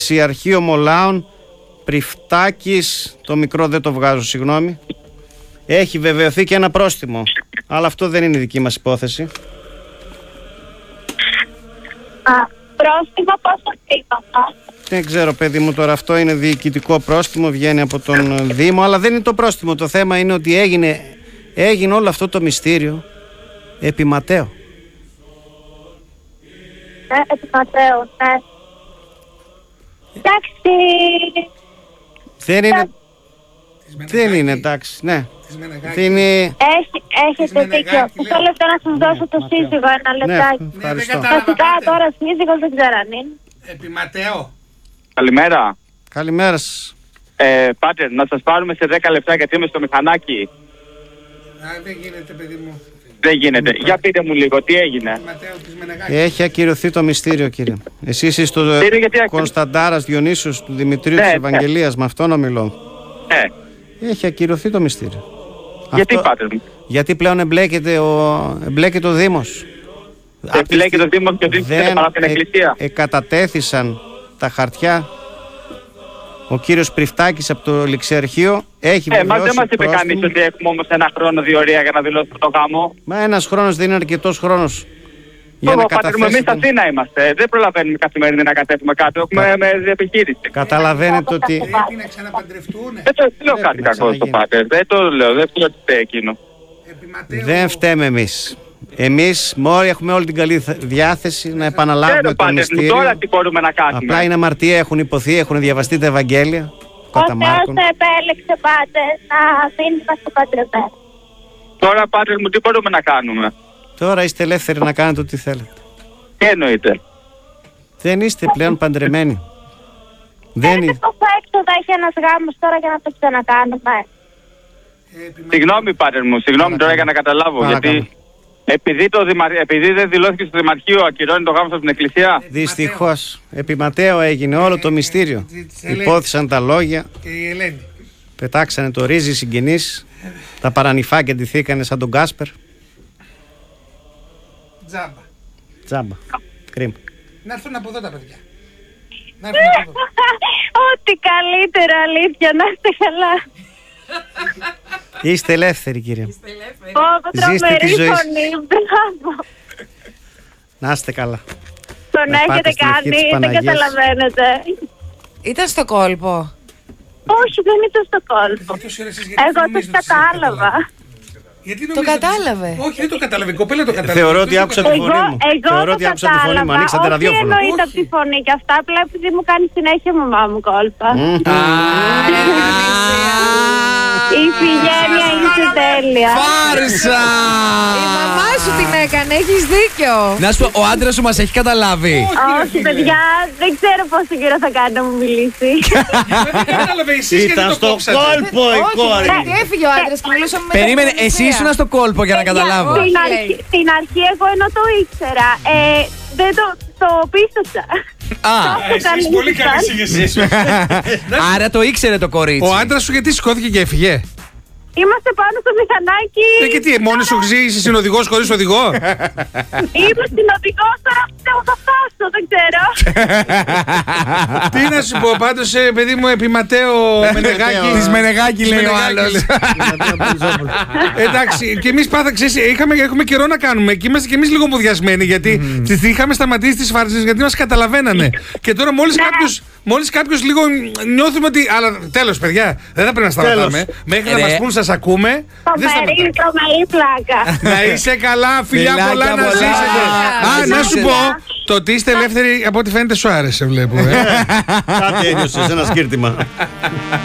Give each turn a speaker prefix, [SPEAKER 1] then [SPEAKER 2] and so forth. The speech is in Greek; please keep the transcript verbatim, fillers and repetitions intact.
[SPEAKER 1] Αρχείο Μολάων, Πριφτάκης, το μικρό δεν το βγάζω, συγγνώμη. Έχει βεβαιωθεί και ένα πρόστιμο, αλλά αυτό δεν είναι δική μας υπόθεση.
[SPEAKER 2] Α, πρόστιμο πόσο είπαμε?
[SPEAKER 1] Δεν ξέρω, παιδί μου, τώρα αυτό είναι διοικητικό πρόστιμο, βγαίνει από τον Δήμο, αλλά δεν είναι το πρόστιμο. Το θέμα είναι ότι έγινε, έγινε όλο αυτό το μυστήριο επί Ματέο.
[SPEAKER 2] Ναι, επί Ματέο, ναι. Εντάξει.
[SPEAKER 1] Δεν είναι. Δεν είναι, εντάξει, ναι. Είναι...
[SPEAKER 2] Έχει, έχετε δίκιο. Μισό λεπτό να σας δώσω το σύζυγο, ένα λεπτάκι.
[SPEAKER 1] Ναι, ευχαριστώ.
[SPEAKER 2] Βασικά τώρα σύζυγος δεν ξέρω αν είναι.
[SPEAKER 3] Επί Ματέο.
[SPEAKER 4] Καλημέρα.
[SPEAKER 1] Καλημέρα σας.
[SPEAKER 4] Ε, Πάτερ, να σας πάρουμε σε δέκα λεπτά γιατί είμαι στο μηχανάκι.
[SPEAKER 3] Α, δεν γίνεται, παιδί μου.
[SPEAKER 4] Δεν γίνεται. Για πείτε μου λίγο, τι έγινε?
[SPEAKER 3] Ματέο της Μενεγάκη.
[SPEAKER 1] Έχει ακυρωθεί το μυστήριο, κύριε. Εσείς είστε στο
[SPEAKER 4] γιατί...
[SPEAKER 1] Κωνσταντάρας Διονύσιος του Δημητρίου
[SPEAKER 4] ναι,
[SPEAKER 1] της
[SPEAKER 4] ναι.
[SPEAKER 1] Ευαγγελίας, με αυτόν ομιλώ.
[SPEAKER 4] Ναι.
[SPEAKER 1] Έχει ακυρωθεί το μυστήριο.
[SPEAKER 4] Γιατί,
[SPEAKER 1] Αυτό...
[SPEAKER 4] Πάτερ μου?
[SPEAKER 1] Γιατί πλέον εμπλέκεται ο, εμπλέκεται ο Δήμος.
[SPEAKER 4] Εμπλέκεται ο Δήμος και ο Δήμος και παρά την Εκκλησία.
[SPEAKER 1] Ε, εκατατέθησαν τα χαρτιά. Ο κύριος Πριφτάκης από το Ληξιαρχείο έχει
[SPEAKER 4] ε,
[SPEAKER 1] βεβαιώσει.
[SPEAKER 4] Μα δεν μας είπε
[SPEAKER 1] πρόστιμο.
[SPEAKER 4] κανείς ότι έχουμε όμως ένα χρόνο διορία για να δηλώσουμε το γάμο.
[SPEAKER 1] Μα ένας χρόνος δεν είναι αρκετός χρόνος. Για
[SPEAKER 4] Ω,
[SPEAKER 1] να
[SPEAKER 4] Πάτερ μου, εμείς
[SPEAKER 1] καταθέσετε.
[SPEAKER 4] στην Αθήνα είμαστε. Δεν προλαβαίνουμε καθημερινά να κατέβουμε κάτω. Έχουμε με επιχείρηση.
[SPEAKER 1] Καταλαβαίνετε ότι.
[SPEAKER 3] Πρέπει να ξαναπαντρευτούνε.
[SPEAKER 4] Δεν το λέω
[SPEAKER 1] Πρέπει
[SPEAKER 4] κάτι
[SPEAKER 1] να
[SPEAKER 4] κακό στο
[SPEAKER 1] ξαναγίνει.
[SPEAKER 4] Πάτερ. Δεν το λέω. Δεν το λέω εκείνο.
[SPEAKER 3] Επί Ματέο.
[SPEAKER 1] Δεν φταίμε εμείς. Εμείς μόλι έχουμε όλη την καλή θ- διάθεση να επαναλάβουμε
[SPEAKER 4] Ξέρω,
[SPEAKER 1] το
[SPEAKER 4] Πάτερ μου,
[SPEAKER 1] μυστήριο.
[SPEAKER 4] τώρα τι μπορούμε να κάνουμε?
[SPEAKER 1] Απλά είναι αμαρτία, έχουν υποθεί, έχουν διαβαστεί τα Ευαγγέλια.
[SPEAKER 2] Ο
[SPEAKER 1] Κατά
[SPEAKER 2] Θεός
[SPEAKER 1] Μάρκον.
[SPEAKER 2] το επέλεξε πάτε να μην είμαστε παντρεμένοι.
[SPEAKER 4] Τώρα, Πάτερ μου, τι μπορούμε να κάνουμε?
[SPEAKER 1] Τώρα είστε ελεύθεροι να κάνετε ό,τι θέλετε.
[SPEAKER 4] Τι εννοείται?
[SPEAKER 1] Δεν είστε πλέον παντρεμένοι. Δεν
[SPEAKER 2] Ξέρετε
[SPEAKER 1] είναι.
[SPEAKER 2] πόσο έξοδα έχει ένας γάμος τώρα για να το ξανακάνουμε?
[SPEAKER 3] Επί Ματέο.
[SPEAKER 4] Συγγνώμη, Πάτερ μου, συγγνώμη τώρα για να καταλάβω.
[SPEAKER 1] Παρακαλώ.
[SPEAKER 4] Γιατί επειδή, το δημαρ... επειδή δεν δηλώθηκε στο Δημαρχείο, ακυρώνει το γάμο από την Εκκλησία.
[SPEAKER 1] Δυστυχώς, επί Ματέο έγινε όλο το μυστήριο.
[SPEAKER 3] της Ελένης.
[SPEAKER 1] Υπόθησαν τα λόγια,
[SPEAKER 3] Και η Ελένη.
[SPEAKER 1] πετάξανε το ρύζι συγγενείς, τα παρανυφάκια ντυθήκανε σαν τον Κάσπερ.
[SPEAKER 3] Τζάμπα.
[SPEAKER 1] Τζάμπα. Κρίμα.
[SPEAKER 3] Να έρθουν από εδώ τα παιδιά. Να έρθουν από εδώ.
[SPEAKER 2] Ό,τι καλύτερο, αλήθεια, να είστε καλά.
[SPEAKER 1] Είστε ελεύθεροι, κύριε.
[SPEAKER 2] Πω,
[SPEAKER 1] Ζήστε τη
[SPEAKER 2] τρομερή
[SPEAKER 1] ζωή σας.
[SPEAKER 2] φωνή, μπράβο.
[SPEAKER 1] Να είστε καλά.
[SPEAKER 2] Τον
[SPEAKER 1] Να πάτε
[SPEAKER 2] έχετε
[SPEAKER 1] στην ευχή της
[SPEAKER 2] κάνει, δεν
[SPEAKER 1] Παναγίας.
[SPEAKER 2] καταλαβαίνετε.
[SPEAKER 5] Ήταν στο κόλπο.
[SPEAKER 2] Όχι, δεν ήταν στο κόλπο.
[SPEAKER 3] Γιατί τόση ώρα εσείς γιατί
[SPEAKER 2] Εγώ το
[SPEAKER 3] νομίζετε ότι σας
[SPEAKER 2] κατάλαβα.
[SPEAKER 3] Γιατί
[SPEAKER 5] Το
[SPEAKER 3] νομίζετε ότι-
[SPEAKER 5] κατάλαβε.
[SPEAKER 3] Όχι, δεν το κατάλαβε. Η κοπέλα το κατάλαβε.
[SPEAKER 1] Θεωρώ ότι
[SPEAKER 3] Δεν το
[SPEAKER 1] άκουσα
[SPEAKER 3] κατάλαβε.
[SPEAKER 1] τη φωνή
[SPEAKER 2] Εγώ,
[SPEAKER 1] μου.
[SPEAKER 2] εγώ
[SPEAKER 1] Θεωρώ
[SPEAKER 2] το
[SPEAKER 1] ότι άκουσα τη φωνή μου.
[SPEAKER 2] κατάλαβα.
[SPEAKER 1] Ανοίξατε
[SPEAKER 2] Όχι
[SPEAKER 1] ραδιόφωνο.
[SPEAKER 2] εννοείται από
[SPEAKER 3] Όχι.
[SPEAKER 2] τη φωνή και αυτά, απλά επειδή μου κάνει συνέχεια μαμά μου κόλπα. Η Φιγένεια είναι τέλεια.
[SPEAKER 6] Φάρσα!
[SPEAKER 5] Η μαμά σου την έκανε, έχεις δίκιο.
[SPEAKER 6] Να σου πω, ο άντρας σου μας έχει καταλάβει.
[SPEAKER 2] Όχι, παιδιά, δεν ξέρω πόσο καιρό θα κάνει να μου μιλήσει.
[SPEAKER 3] Δεν κατάλαβε εσείς γιατί
[SPEAKER 1] Ήταν
[SPEAKER 3] το
[SPEAKER 1] στο
[SPEAKER 3] κόψατε.
[SPEAKER 1] κόλπο η
[SPEAKER 5] Όχι,
[SPEAKER 1] κόρη.
[SPEAKER 5] γιατί έφυγε ο άντρας και μιλούσαμε με
[SPEAKER 6] Περίμενε,
[SPEAKER 5] τα
[SPEAKER 6] εσύ ήσουν στο κόλπο για να καταλάβω.
[SPEAKER 5] Όχι,
[SPEAKER 2] Στην
[SPEAKER 5] λέει.
[SPEAKER 2] αρχή, στην αρχή εγώ ενώ το ήξερα, ε, δεν το, το πίστεψα.
[SPEAKER 6] Α,
[SPEAKER 3] Εσείς πολύ καλή συγγεσία.
[SPEAKER 6] άρα το ήξερε το κορίτσι.
[SPEAKER 3] Ο άντρας σου γιατί σηκώθηκε και έφυγε?
[SPEAKER 2] Είμαστε πάνω στο μηχανάκι.
[SPEAKER 3] Ε, και τι, μόνη σου είσαι συνοδηγός χωρίς οδηγό?
[SPEAKER 2] Είμαι στην οδηγό, τώρα πιστεύω θα φτάσω, δεν ξέρω.
[SPEAKER 3] Τι να σου πω, πάντως, ε, παιδί μου, επί Ματέο Μενεγάκη.
[SPEAKER 6] Της Μενεγάκη λέει ο άλλος.
[SPEAKER 3] Εντάξει, και εμείς πάντα ξέρεις, είχαμε, έχουμε καιρό να κάνουμε και είμαστε και εμείς λίγο μουδιασμένοι γιατί τις είχαμε σταματήσει τις φάρσες γιατί μας καταλαβαίνανε. Και τώρα μόλις κάποιος, μόλις κάποιος λίγο νιώθουμε ότι. Αλλά τέλος, παιδιά, δεν θα πρέπει να σταματάμε. Μέχρι να
[SPEAKER 6] Ε,
[SPEAKER 3] μας
[SPEAKER 6] ρε.
[SPEAKER 3] πούν σας ακούμε. Δεν
[SPEAKER 2] Τρομερή,
[SPEAKER 3] σταματάμε.
[SPEAKER 2] τρομερή πλάκα.
[SPEAKER 3] Να είσαι καλά, φιλιά
[SPEAKER 6] Φιλάκια
[SPEAKER 3] πολλά να
[SPEAKER 6] πολλά.
[SPEAKER 3] ζήσετε. Α, να σου
[SPEAKER 2] Φιλιά.
[SPEAKER 3] πω, το ότι είστε ελεύθεροι από ό,τι φαίνεται σου άρεσε, βλέπω. ε.
[SPEAKER 1] Κάτι ένιωσες, ένα σκύρτημα.